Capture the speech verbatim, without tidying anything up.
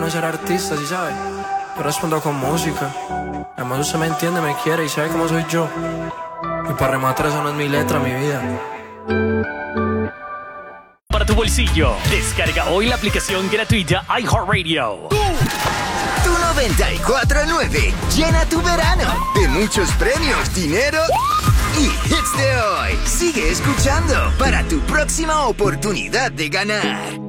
de ser artista, ¿sí sabes? Yo respondo con música. Además usted me entiende, me quiere y sabe cómo soy yo. Y para rematar eso no es mi letra, mi vida. Para tu bolsillo, descarga hoy la aplicación gratuita iHeartRadio. Tu noventa y cuatro punto nueve llena tu verano de muchos premios, dinero y hits de hoy. Sigue escuchando para tu próxima oportunidad de ganar.